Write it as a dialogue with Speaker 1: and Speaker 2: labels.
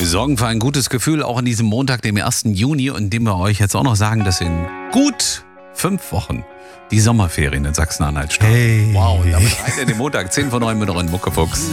Speaker 1: Wir sorgen für ein gutes Gefühl auch an diesem Montag, dem 1. Juni, und indem wir euch jetzt auch noch sagen, dass in gut 5 Wochen die Sommerferien in Sachsen-Anhalt starten.
Speaker 2: Hey.
Speaker 1: Wow, und damit rein in den Montag, 10 vor 9 mit euren Muckefuchs.